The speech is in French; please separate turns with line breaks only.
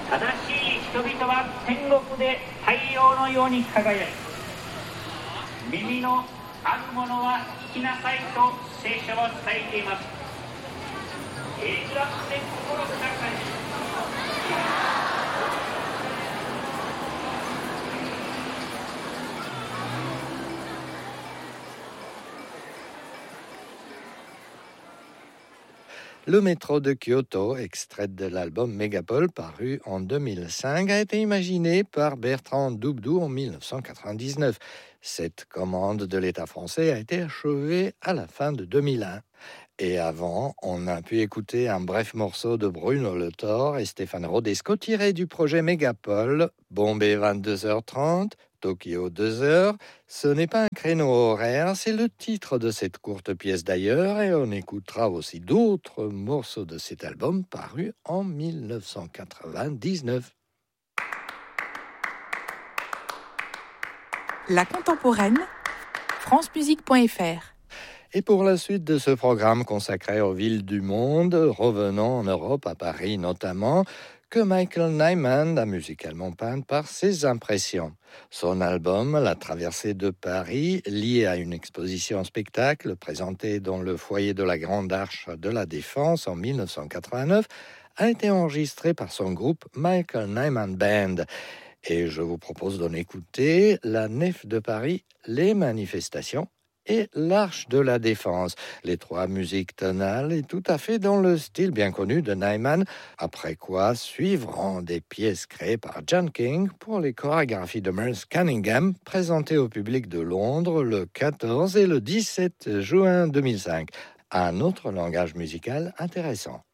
正しい人々は天国で太陽のように輝き、耳のあるものは聞きなさいと聖書は伝えています。閲覧して心ください。
Le métro de Kyoto, extrait de l'album Megapole paru en 2005, a été imaginé par Bertrand Doubdou en 1999. Cette commande de l'État français a été achevée à la fin de 2001. Et avant, on a pu écouter un bref morceau de Bruno Le Thor et Stéphane Rodesco tiré du projet Megapole, Bombay 22h30, Tokyo 2h. Ce n'est pas un créneau horaire, c'est le titre de cette courte pièce d'ailleurs, et on écoutera aussi d'autres morceaux de cet album paru en 1999.
La contemporaine, francemusique.fr.
Et pour la suite de ce programme consacré aux villes du monde, revenons en Europe, à Paris notamment, que Michael Nyman a musicalement peint par ses impressions. Son album, La traversée de Paris, lié à une exposition spectacle présentée dans le foyer de la Grande Arche de la Défense en 1989, a été enregistré par son groupe Michael Nyman Band. Et je vous propose d'en écouter La Nef de Paris, Les Manifestations et l'Arche de la Défense. Les trois musiques tonales et tout à fait dans le style bien connu de Nyman, après quoi suivront des pièces créées par John King pour les chorégraphies de Merce Cunningham, présentées au public de Londres le 14 et le 17 juin 2005. Un autre langage musical intéressant.